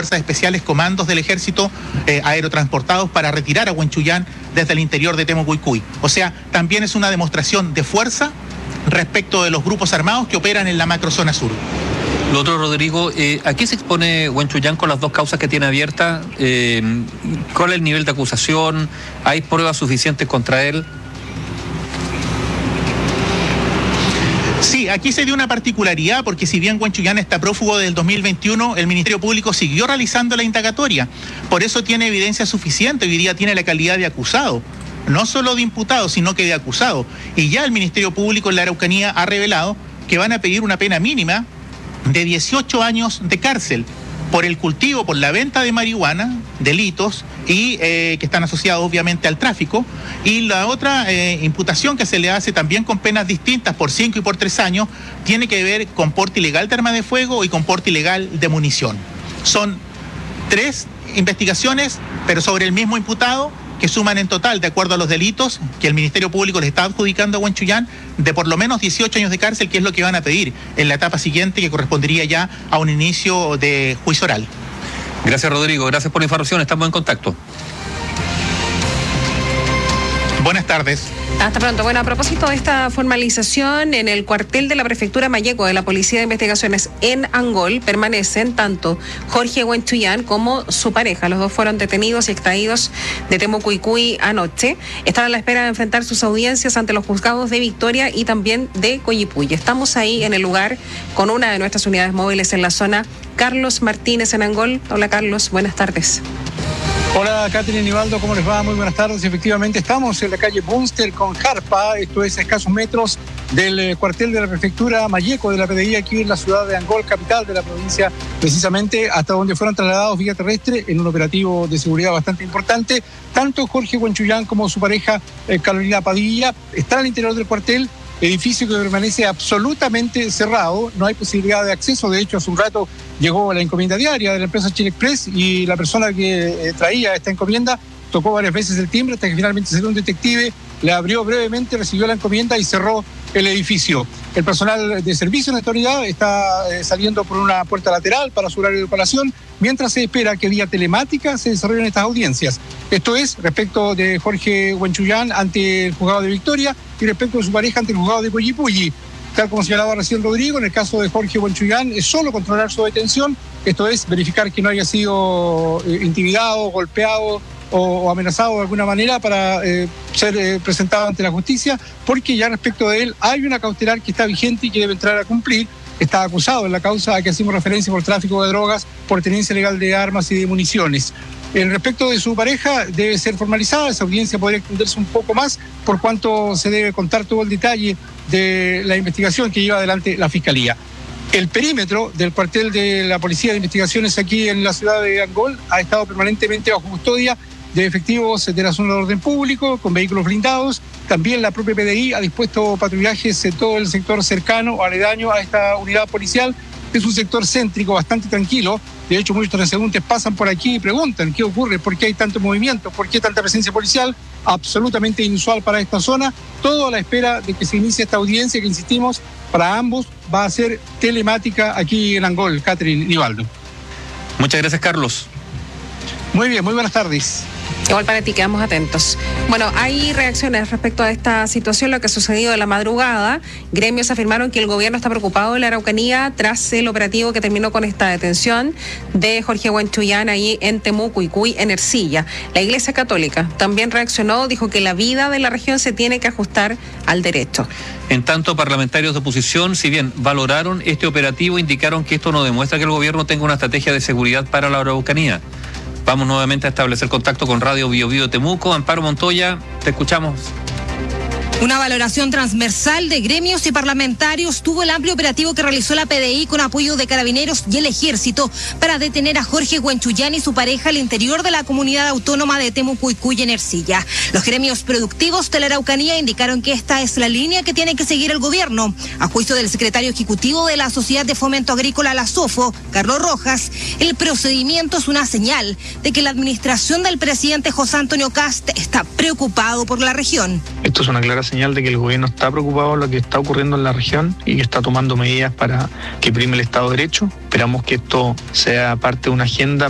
fuerzas especiales, comandos del ejército aerotransportados para retirar a Huenchuyán desde el interior de Temucuicui. O sea, también es una demostración de fuerza respecto de los grupos armados que operan en la macrozona sur. Lo otro, Rodrigo, ¿a qué se expone Huenchuyán con las dos causas que tiene abiertas? ¿Cuál es el nivel de acusación? ¿Hay pruebas suficientes contra él? Sí, aquí se dio una particularidad porque si bien Huenchuyán está prófugo del 2021, el Ministerio Público siguió realizando la indagatoria. Por eso tiene evidencia suficiente, hoy día tiene la calidad de acusado. No solo de imputado, sino que de acusado. Y ya el Ministerio Público en la Araucanía ha revelado que van a pedir una pena mínima de 18 años de cárcel por el cultivo, por la venta de marihuana, delitos, y que están asociados obviamente al tráfico. Y la otra imputación que se le hace también con penas distintas por 5 y por 3 años, tiene que ver con porte ilegal de arma de fuego y con porte ilegal de munición. Son 3 investigaciones, pero sobre el mismo imputado, que suman en total, de acuerdo a los delitos que el Ministerio Público le está adjudicando a Huenchuyán, de por lo menos 18 años de cárcel, que es lo que van a pedir en la etapa siguiente, que correspondería ya a un inicio de juicio oral. Gracias, Rodrigo. Gracias por la información. Estamos en contacto. Buenas tardes. Hasta pronto. Bueno, a propósito de esta formalización, en el cuartel de la Prefectura Malleco de la Policía de Investigaciones en Angol permanecen tanto Jorge Huenchuyán como su pareja. Los dos fueron detenidos y extraídos de Temucuicui anoche. Están a la espera de enfrentar sus audiencias ante los juzgados de Victoria y también de Coyipulli. Estamos ahí en el lugar con una de nuestras unidades móviles en la zona, Carlos Martínez en Angol. Hola, Carlos, buenas tardes. Hola, Catherine, Nivaldo, ¿cómo les va? Muy buenas tardes. Efectivamente, estamos en la calle Bunster con Jarpa, esto es a escasos metros del cuartel de la Prefectura Malleco de la PDI, aquí en la ciudad de Angol, capital de la provincia, precisamente hasta donde fueron trasladados vía terrestre en un operativo de seguridad bastante importante. Tanto Jorge Huenchuyán como su pareja Carolina Padilla están al interior del cuartel, edificio que permanece absolutamente cerrado, no hay posibilidad de acceso. De hecho, hace un rato llegó la encomienda diaria de la empresa Chile Express y la persona que traía esta encomienda tocó varias veces el timbre hasta que finalmente salió un detective, le abrió brevemente, recibió la encomienda y cerró el edificio. El personal de servicio en esta unidad está saliendo por una puerta lateral para su horario de operación, mientras se espera que vía telemática se desarrollen estas audiencias. Esto es respecto de Jorge Huenchuyán ante el juzgado de Victoria y respecto de su pareja ante el juzgado de Coyipulli. Tal como señalaba recién Rodrigo, en el caso de Jorge Huenchuyán es solo controlar su detención, esto es verificar que no haya sido intimidado, golpeado o amenazado de alguna manera para ser presentado ante la justicia, porque ya respecto de él hay una cautelar que está vigente y que debe entrar a cumplir. Está acusado en la causa a que hacemos referencia por tráfico de drogas, por tenencia ilegal de armas y de municiones. En respecto de su pareja, debe ser formalizada, esa audiencia podría extenderse un poco más, por cuanto se debe contar todo el detalle de la investigación que lleva adelante la Fiscalía. El perímetro del cuartel de la Policía de Investigaciones aquí en la ciudad de Angol ha estado permanentemente bajo custodia de efectivos de la zona de orden público, con vehículos blindados. También la propia PDI ha dispuesto patrullajes en todo el sector cercano o aledaño a esta unidad policial. Es un sector céntrico, bastante tranquilo. De hecho, muchos transeúntes pasan por aquí y preguntan qué ocurre, por qué hay tanto movimiento, por qué tanta presencia policial. Absolutamente inusual para esta zona. Todo a la espera de que se inicie esta audiencia que, insistimos, para ambos va a ser telemática aquí en Angol. Catherine, Nivaldo. Muchas gracias, Carlos. Muy bien, muy buenas tardes. Igual para ti, quedamos atentos. Bueno, hay reacciones respecto a esta situación, lo que ha sucedido en la madrugada. Gremios afirmaron que el gobierno está preocupado en la Araucanía tras el operativo que terminó con esta detención de Jorge Huenchuyán ahí en Temucuicui, en Ercilla. La Iglesia Católica también reaccionó, dijo que la vida de la región se tiene que ajustar al derecho. En tanto, parlamentarios de oposición, si bien valoraron este operativo, indicaron que esto no demuestra que el gobierno tenga una estrategia de seguridad para la Araucanía. Vamos nuevamente a establecer contacto con Radio Bio Bio Temuco. Amparo Montoya, te escuchamos. Una valoración transversal de gremios y parlamentarios tuvo el amplio operativo que realizó la PDI con apoyo de Carabineros y el Ejército para detener a Jorge Huenchuyán y su pareja al interior de la comunidad autónoma de Temucuicui en Ercilla. Los gremios productivos de la Araucanía indicaron que esta es la línea que tiene que seguir el gobierno. A juicio del secretario ejecutivo de la Sociedad de Fomento Agrícola, la SOFO, Carlos Rojas, el procedimiento es una señal de que la administración del presidente José Antonio Kast está preocupado por la región. Esto es una clara señal de que el gobierno está preocupado por lo que está ocurriendo en la región y que está tomando medidas para que prime el Estado de Derecho. Esperamos que esto sea parte de una agenda